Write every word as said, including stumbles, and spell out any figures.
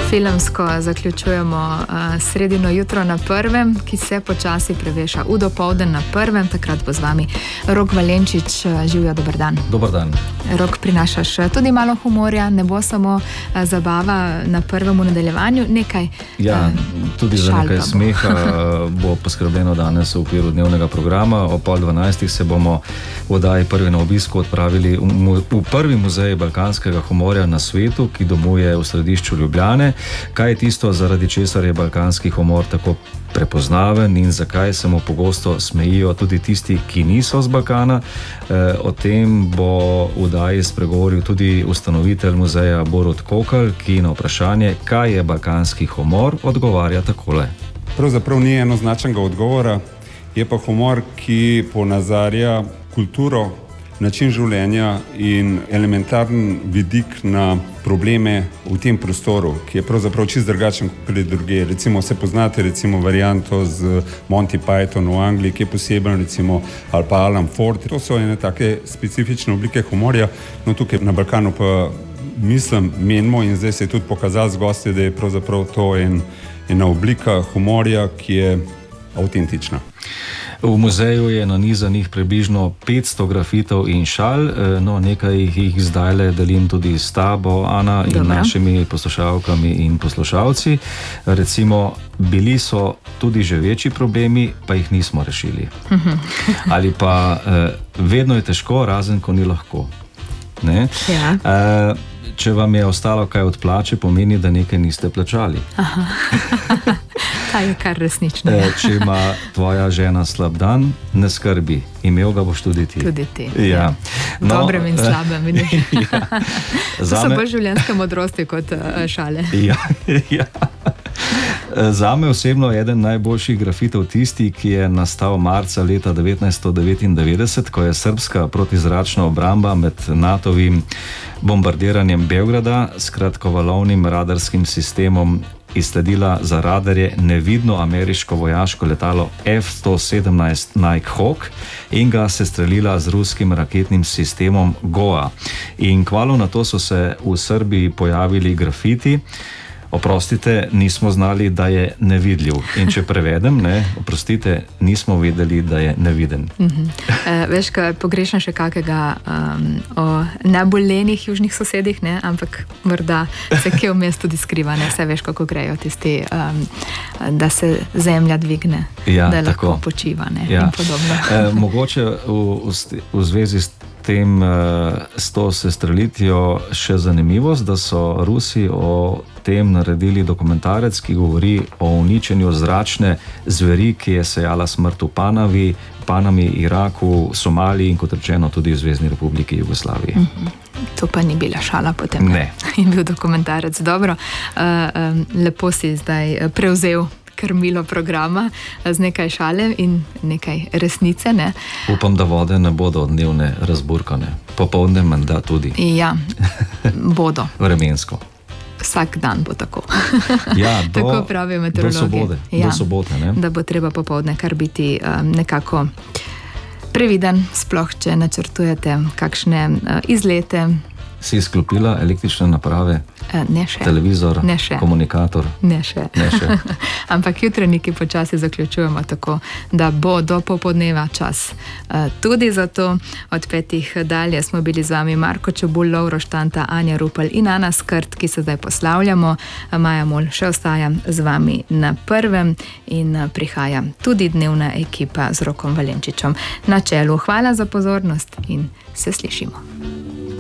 Filmsko zaključujemo uh, sredino jutro na prvem, ki se počasi preveša v dopoldan na prvem. Takrat bo z vami Rok Valenčič. Živjo, dober dan. Dober dan. Rok, prinašaš tudi malo humorja, ne bo samo uh, zabava na prvem v nadaljevanju, nekaj Ja, uh, tudi za nekaj smeha bo poskrbljeno danes v okviru dnevnega programa. O pol dvanajstih se bomo v oddaji Prvi na obisku odpravili v, v prvi muzej balkanskega humorja na svetu, ki domuje v središču Ljubljane. Kaj je tisto, zaradi česar je balkanski humor tako prepoznaven in zakaj se mu pogosto smejijo tudi tisti, ki niso z Balkana. E, o tem bo v oddaji spregovoril tudi ustanovitelj muzeja Borut Kokelj, ki na vprašanje, kaj je balkanski humor, odgovarja takole. Pravzaprav ni enoznačnega odgovora, je pa humor, ki ponazarja kulturo, način življenja in elementarni vidik na probleme v tem prostoru, ki je pravzaprav čisto drugačen kot druge. Recimo se poznate recimo varianto z Monty Python v Angliji, ki je poseben, recimo, ali pa Alan Ford. To so ene take specifične oblike humorja, no tukaj na Balkanu pa mislim, menimo in zdaj se je tudi pokazalo z gosti, da je pravzaprav to en, ena oblika humorja, ki je avtentična. V muzeju je nanizanih približno petsto grafitov in šal, no nekaj jih zdajle delim tudi s tabo, Ana, in Dobre. našimi poslušalkami in poslušalci. Recimo, bili so tudi že večji problemi, pa jih nismo rešili. Ali pa vedno je težko, razen ko ni lahko. Ne? Ja. E, če vam je ostalo kaj od plače, pomeni, da nekaj niste plačali. Aha. Kaj je kar resnično. E, če ima tvoja žena slab dan, ne skrbi, imel ga boš tudi ti. Tudi ti. Ja. No, dobrem in slabem, vidiš. Ja. To so bolj življenjske modrosti kot uh, šale. Ja, ja. Zame osebno je eden najboljših grafitov tisti, ki je nastal marca leta devetnajststo devetindevetdeset, ko je srbska protizračna obramba med natovim bombardiranjem Beograda s kratkovalovnim radarskim sistemom izsledila za radarje nevidno ameriško vojaško letalo F sto sedemnajst Nighthawk in ga sestrelila z ruskim raketnim sistemom Goa. In kmalu na to so se v Srbiji pojavili grafiti. Oprostite, nismo znali, da je nevidljiv. In če prevedem, ne, oprostite, nismo vedeli, da je neviden. Uh-huh. e, veš, kaj pogrešam še kakega um, o najboljenih južnih sosedih, ne, ampak morda se kje v mestu tudi skriva, ne, vse veš, kako grejo tisti, um, da se zemlja dvigne, ja, da lahko tako počiva, ne, ja. in podobno. e, mogoče v, v, v zvezi s tem, s to sestrelitvijo še zanimivost, da so Rusi o tem naredili dokumentarec, ki govori o uničenju zračne zveri, ki je sejala smrt v Panavi, Panami, Iraku, Somaliji in kot rečeno tudi v Zvezni republiki Jugoslaviji. Mm-hmm. To pa ni bila šala potem. Ne. Je bil dokumentarec. Dobro, uh, um, lepo si zdaj prevzel krmilo programa z nekaj šale in nekaj resnice. Ne? Upam, da vode ne bodo dnevne razburkane. Popoldne menda tudi. Ja, bodo. Vremensko. Vsak dan bo tako. Ja, do, tako pravijo meteorologi. Do sobote, ja, do sobote, ne? Da bo treba popoldne kar biti um, nekako previden, sploh če načrtujete kakšne uh, izlete. Si izklopila električne naprave? Ne še. Televizor, ne še. Komunikator? Ne še. Ne še. Ampak jutreniki počasi zaključujemo tako, da bo do popodneva čas. Tudi zato od petih dalje smo bili z vami Marko Čebulj, Lovro Štanta, Anja Rupel in Ana Skrt, ki se zdaj poslavljamo. Maja Mol še ostaja z vami na prvem in prihaja tudi dnevna ekipa z Rokom Valenčičem na čelu. Hvala za pozornost in se slišimo.